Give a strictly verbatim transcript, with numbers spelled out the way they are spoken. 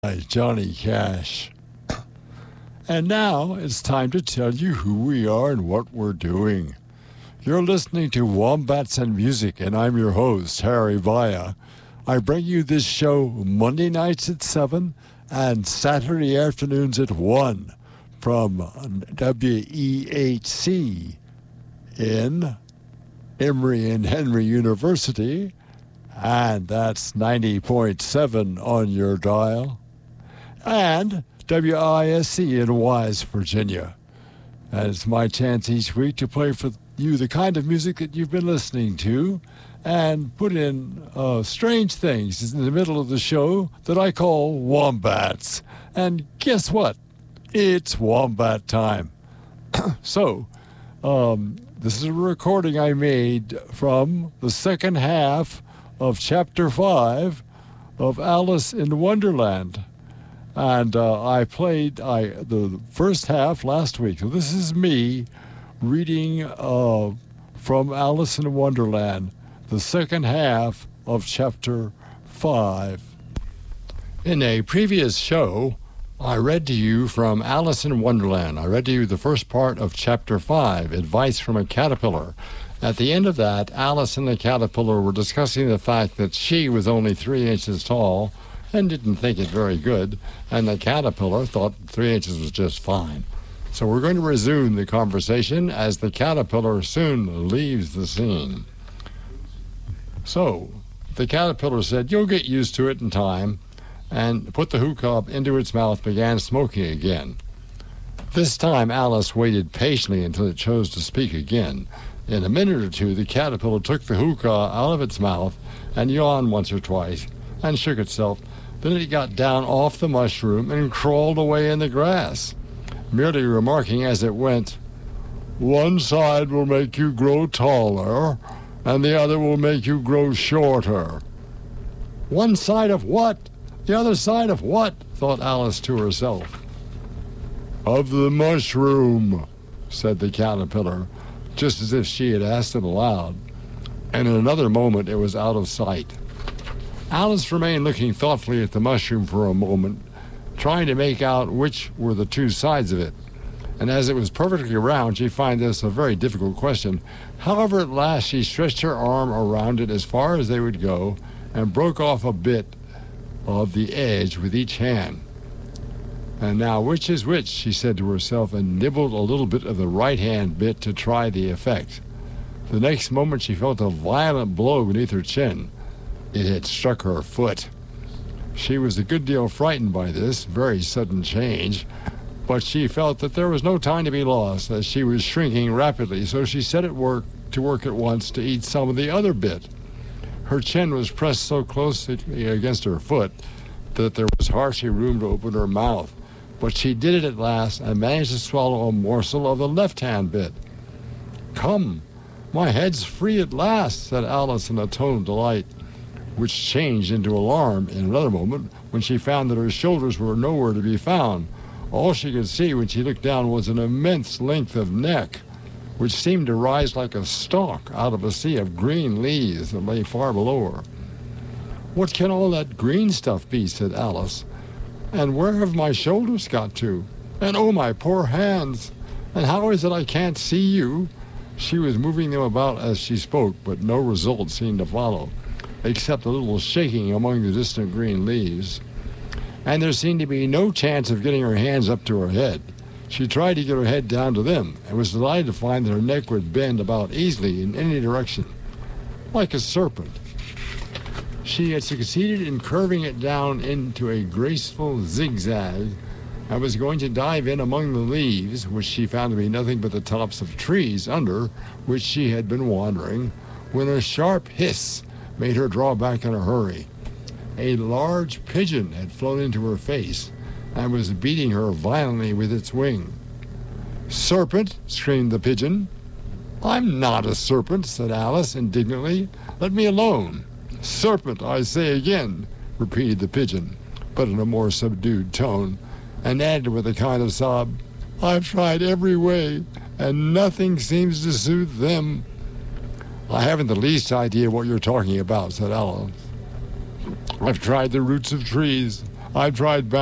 by Johnny Cash. And now it's time to tell you who we are and what we're doing. You're listening to Wombats and Music, and I'm your host, Harry Vaya. I bring you this show Monday nights at seven and Saturday afternoons at one from W E H C in Emory and Henry University, and that's ninety point seven on your dial, and W I S C in Wise, Virginia. And it's my chance each week to play for you the kind of music that you've been listening to and put in uh, strange things in the middle of the show that I call Wombats. And guess what? It's Wombat time. So, um, this is a recording I made from the second half of Chapter five of Alice in Wonderland. And uh, I played I the first half last week. So this is me reading uh, from Alice in Wonderland, the second half of Chapter five. In a previous show, I read to you from Alice in Wonderland. I read to you the first part of Chapter five, Advice from a Caterpillar. At the end of that, Alice and the caterpillar were discussing the fact that she was only three inches tall and didn't think it very good, and the caterpillar thought three inches was just fine. So we're going to resume the conversation as the caterpillar soon leaves the scene. So the caterpillar said, "You'll get used to it in time," and put the hookah into its mouth, began smoking again. This time Alice waited patiently until it chose to speak again. In a minute or two, the caterpillar took the hookah out of its mouth and yawned once or twice and shook itself. Then it got down off the mushroom and crawled away in the grass, merely remarking as it went, "One side will make you grow taller, and the other will make you grow shorter." "One side of what? The other side of what?" thought Alice to herself. "Of the mushroom," said the caterpillar, just as if she had asked it aloud. And in another moment it was out of sight. Alice remained looking thoughtfully at the mushroom for a moment, trying to make out which were the two sides of it. And as it was perfectly round, she found this a very difficult question. However, at last she stretched her arm around it as far as they would go and broke off a bit of the edge with each hand. "And now which is which?" she said to herself, and nibbled a little bit of the right-hand bit to try the effect. The next moment she felt a violent blow beneath her chin. It had struck her foot. She was a good deal frightened by this very sudden change, but she felt that there was no time to be lost, as she was shrinking rapidly, so she set at work to work at once to eat some of the other bit. Her chin was pressed so closely against her foot that there was hardly room to open her mouth, but she did it at last and managed to swallow a morsel of the left-hand bit. "Come, my head's free at last," said Alice in a tone of delight, which changed into alarm in another moment when she found that her shoulders were nowhere to be found. All she could see when she looked down was an immense length of neck, which seemed to rise like a stalk out of a sea of green leaves that lay far below her. "What can all that green stuff be?" said Alice. "And where have my shoulders got to? And oh, my poor hands! And how is it I can't see you?" She was moving them about as she spoke, but no result seemed to follow, except a little shaking among the distant green leaves. And there seemed to be no chance of getting her hands up to her head. She tried to get her head down to them, and was delighted to find that her neck would bend about easily in any direction, like a serpent. She had succeeded in curving it down into a graceful zigzag, and was going to dive in among the leaves, which she found to be nothing but the tops of trees under which she had been wandering, when a sharp hiss made her draw back in a hurry. A large pigeon had flown into her face and was beating her violently with its wing. "Serpent!" screamed the pigeon. "I'm not a serpent," said Alice indignantly. "Let me alone." "Serpent, I say again," repeated the pigeon, but in a more subdued tone, and added with a kind of sob, "I've tried every way, and nothing seems to soothe them." "I haven't the least idea what you're talking about," said Alice. "I've tried the roots of trees. I tried.